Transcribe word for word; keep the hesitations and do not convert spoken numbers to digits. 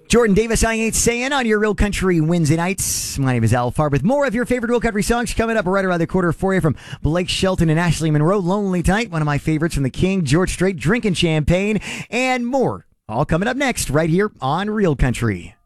Jordan Davis, I Ain't Saying on your Real Country Wednesday nights. My name is Al Farb with more of your favorite Real Country songs coming up right around the corner for you from Blake Shelton and Ashley Monroe. Lonely Tonight, one of my favorites from the King, George Strait, Drinking Champagne, and more. All coming up next right here on Real Country.